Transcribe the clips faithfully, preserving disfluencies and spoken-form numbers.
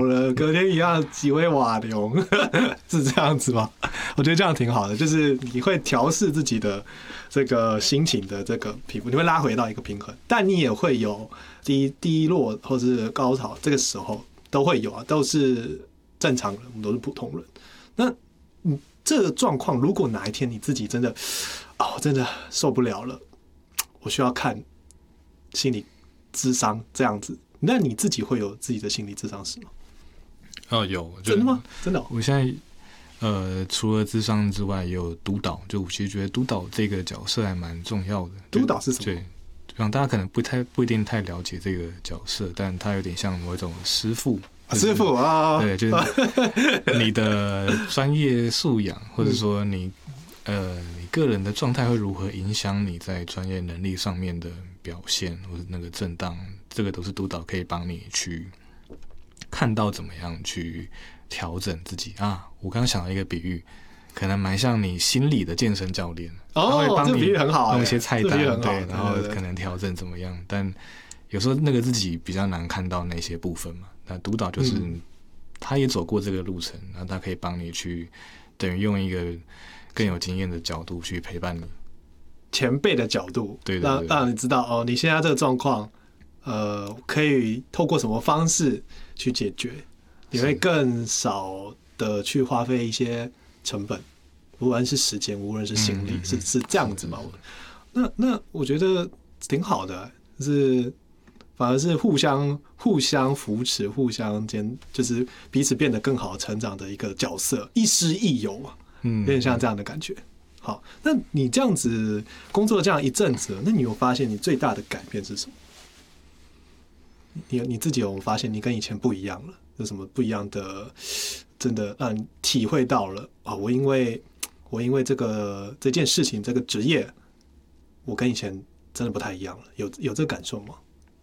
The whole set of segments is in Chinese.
好了，隔天一样几位瓦流，是这样子吗？我觉得这样挺好的，就是你会调试自己的这个心情的这个皮肤，你会拉回到一个平衡，但你也会有低低落或是高潮，这个时候都会有啊，都是正常人，我们都是普通人。那你这个状况，如果哪一天你自己真的哦，真的受不了了，我需要看心理諮商这样子，那你自己会有自己的心理諮商师吗？ 哦，有， 真的吗？真的、哦？ 我现在呃，除了諮商之外，也有督导。就我其实觉得督导这个角色还蛮重要的。 督导是什么？ 对，让大家可能不太不一定太了解这个角色，但他有点像某一种师傅。 就是、师傅啊， 对，就是你的专业素养，或者说你呃你个人的状态会如何影响你在专业能力上面的表现，或者那个震荡，这个都是督导可以帮你去看到怎么样去调整自己啊。我刚刚想到一个比喻，可能蛮像你心理的健身教练， 哦， 他会帮你弄一些菜单， 欸、 对，然后可能调整怎么样，但有时候那个自己比较难看到那些部分嘛。那督导就是、嗯、他也走过这个路程，然后他可以帮你去等于用一个更有经验的角度去陪伴你， 前辈的角度， 对对对， 让让你知道哦，你现在这个状况，呃，可以透过什么方式去解决，你会更少的去花费一些成本，无论是时间，无论是心力，嗯嗯嗯是是这样子嘛？那那我觉得挺好的，就是反而是互相互相扶持，互相间就是彼此变得更好成长的一个角色，亦师亦友啊，嗯，有点像这样的感觉。好，那你这样子工作这样一阵子，那你有发现你最大的改变是什么？你你自己有发现你跟以前不一样了？有什么不一样的？真的让你体会到了啊、哦！我因为我因为这个这件事情这个职业，我跟以前真的不太一样了。有有这个感受吗？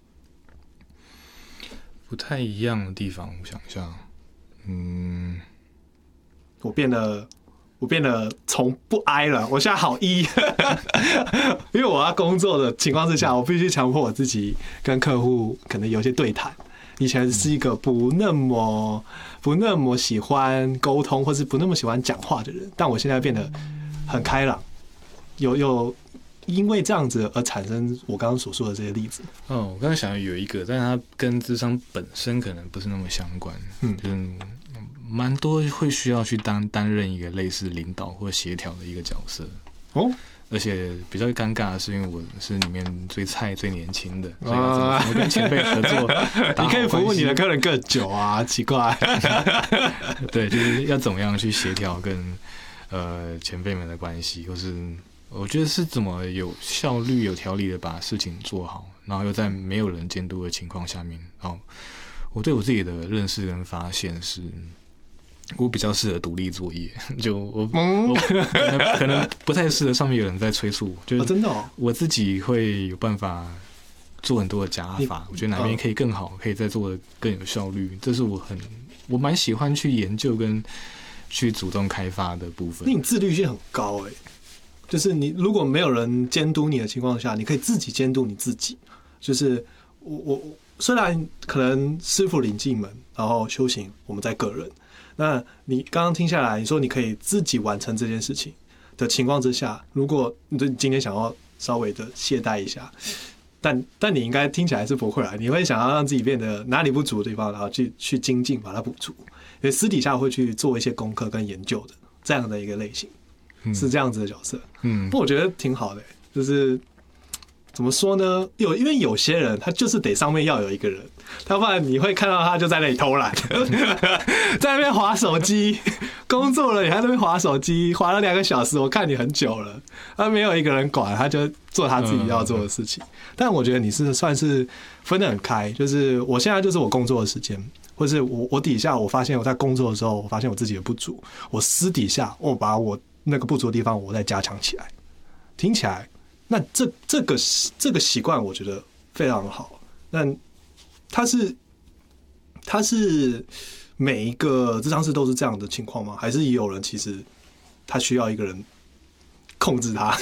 不太一样的地方，我想一下，嗯， 我变得。我变得从不哀了，我现在好一，因为我要工作的情况之下，我必须强迫我自己跟客户可能有些对谈。以前是一个不那么不那么喜欢沟通，或是不那么喜欢讲话的人，但我现在变得很开朗，有有因为这样子而产生我刚刚所说的这些例子。 哦，我刚刚想有一个，但是它跟諮商本身可能不是那么相关，嗯，就是蛮多会需要去当担任一个类似领导或协调的一个角色哦，而且比较尴尬的是，因为我是里面最菜、最年轻的，所以要怎么怎么跟前辈合作？ 你可以服务你的客人更久啊，奇怪。 对，就是要怎么样去协调跟呃前辈们的关系，或是我觉得是怎么有效率、有条理的把事情做好，然后又在没有人监督的情况下面，然后我对我自己的认识跟发现是。我比较适合独立作业，就我我可能可能不太适合上面有人在催促我，就真的哦， 我自己会有办法做很多的加法，我觉得哪边可以更好，可以再做的更有效率，这是我很我蛮喜欢去研究跟去主动开发的部分。 你自律性很高哎、欸，就是你如果没有人监督你的情况下，你可以自己监督你自己。就是我我虽然可能师傅领进门，然后修行我们在个人。那你刚刚听下来，你说你可以自己完成这件事情的情况之下，如果你今天想要稍微的懈怠一下，但但你应该听起来是不会啦，你会想要让自己变得哪里不足的地方，然后去去精进把它补足，因为私底下会去做一些功课跟研究的这样的一个类型，是这样子的角色。嗯，不过我觉得挺好的、欸，就是怎么说呢？有因为有些人他就是得上面要有一个人。要不然你会看到他就在那里偷懒，在那边滑手机，工作了你还在那边滑手机，滑了两个小时，我看你很久了，他没有一个人管，他就做他自己要做的事情。但我觉得你是算是分得很开，就是我现在就是我工作的时间，或是我我底下我发现我在工作的时候，我发现我自己的不足，我私底下我把我那个不足的地方我再加强起来，听起来，那这这个这个习惯我觉得非常好。那他是他是每一个諮商师都是这样的情况吗？还是也有人其实他需要一个人控制他？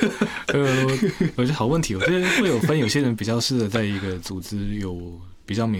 呃，我觉得好问题，我觉得会有分，有些人比较适合在一个组织有比较明